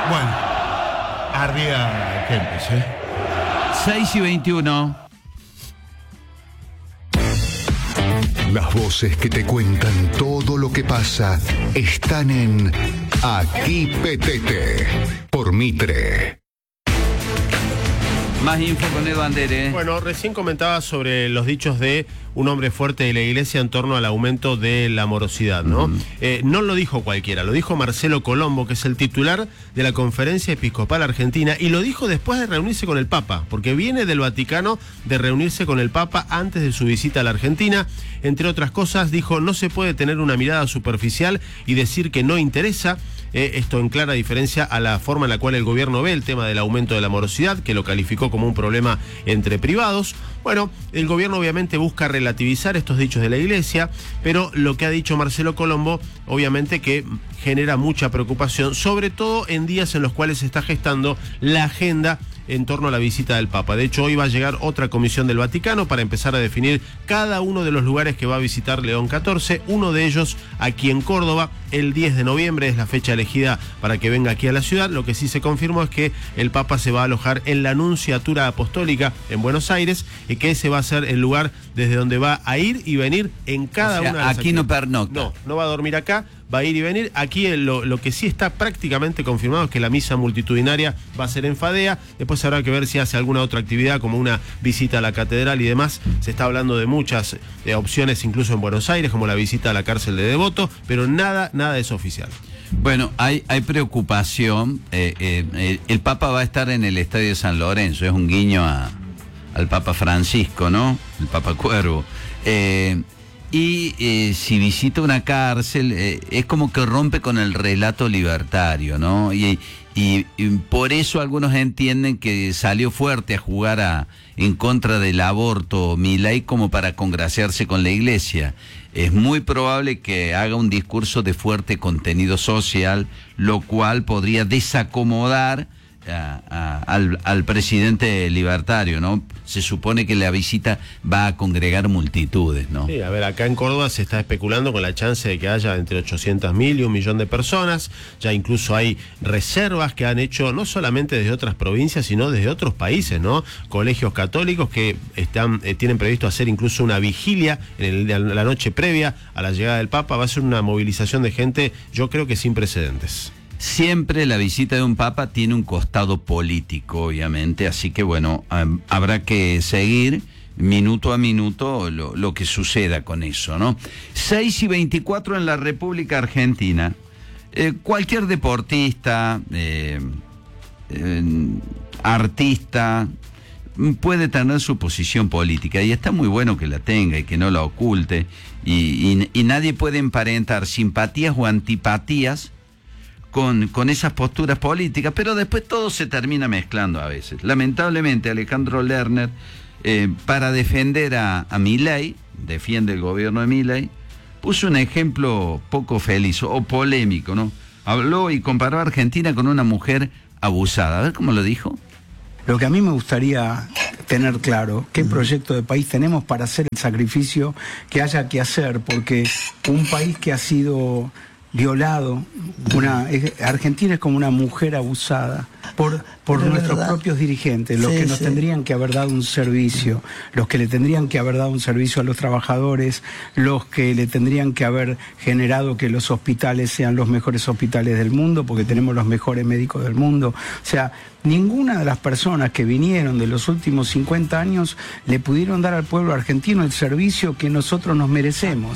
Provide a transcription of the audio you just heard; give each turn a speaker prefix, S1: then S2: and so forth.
S1: Bueno, arriba Kempes,
S2: 6:21.
S3: Las voces que te cuentan todo lo que pasa están en Aquí Petete, por Mitre.
S2: Más info con Edu Andere.
S4: Bueno, recién comentaba sobre los dichos de un hombre fuerte de la iglesia en torno al aumento de la morosidad, ¿no? No lo dijo cualquiera, lo dijo Marcelo Colombo, que es el titular de la Conferencia Episcopal Argentina, y lo dijo después de reunirse con el Papa, porque viene del Vaticano de reunirse con el Papa antes de su visita a la Argentina. Entre otras cosas, dijo: no se puede tener una mirada superficial y decir que no interesa. Esto en clara diferencia a la forma en la cual el gobierno ve el tema del aumento de la morosidad, que lo calificó como un problema entre privados. Bueno, el gobierno obviamente busca relativizar estos dichos de la iglesia, pero lo que ha dicho Marcelo Colombo, obviamente que genera mucha preocupación, sobre todo en días en los cuales se está gestando la agenda en torno a la visita del Papa. De hecho, hoy va a llegar otra comisión del Vaticano para empezar a definir cada uno de los lugares que va a visitar León XIV, uno de ellos aquí en Córdoba. El 10 de noviembre es la fecha elegida para que venga aquí a la ciudad. Lo que sí se confirmó es que el Papa se va a alojar en la Nunciatura Apostólica en Buenos Aires, y que ese va a ser el lugar desde donde va a ir y venir en cada una de las
S2: aquí no pernocta.
S4: No va a dormir acá, va a ir y venir. Aquí lo que sí está prácticamente confirmado es que la misa multitudinaria va a ser en Fadea. Después habrá que ver si hace alguna otra actividad, como una visita a la catedral y demás. Se está hablando de muchas opciones, incluso en Buenos Aires, como la visita a la cárcel de Devoto, pero nada de eso oficial.
S2: Bueno, hay preocupación. El Papa va a estar en el Estadio de San Lorenzo. Es un guiño al Papa Francisco, ¿no? El Papa Cuervo. Si visita una cárcel, es como que rompe con el relato libertario, ¿no? Y por eso algunos entienden que salió fuerte a jugar en contra del aborto Milei, como para congraciarse con la iglesia. Es muy probable que haga un discurso de fuerte contenido social, lo cual podría desacomodar al presidente libertario, ¿no? Se supone que la visita va a congregar multitudes, ¿no?
S4: Sí, a ver, acá en Córdoba se está especulando con la chance de que haya entre 800.000 y 1 millón de personas. Ya incluso hay reservas que han hecho no solamente desde otras provincias, sino desde otros países, ¿no? Colegios católicos que tienen previsto hacer incluso una vigilia en la noche previa a la llegada del Papa. Va a ser una movilización de gente, yo creo que sin precedentes.
S2: Siempre la visita de un papa tiene un costado político, obviamente, así que bueno, habrá que seguir minuto a minuto lo que suceda con eso, ¿no? 6:24 en la República Argentina. Cualquier deportista, artista, puede tener su posición política, y está muy bueno que la tenga y que no la oculte, y nadie puede emparentar simpatías o antipatías con esas posturas políticas, pero después todo se termina mezclando a veces. Lamentablemente Alejandro Lerner, para defender a Milei, defiende el gobierno de Milei, puso un ejemplo poco feliz o polémico, ¿no? Habló y comparó a Argentina con una mujer abusada. A ver cómo lo dijo.
S5: Lo que a mí me gustaría tener claro, qué proyecto de país tenemos para hacer el sacrificio que haya que hacer, porque un país que ha sido violado, Argentina es como una mujer abusada por nuestros propios dirigentes, los que nos tendrían que haber dado un servicio, los que le tendrían que haber dado un servicio a los trabajadores, los que le tendrían que haber generado que los hospitales sean los mejores hospitales del mundo, porque tenemos los mejores médicos del mundo. O sea, ninguna de las personas que vinieron de los últimos 50 años le pudieron dar al pueblo argentino el servicio que nosotros nos merecemos.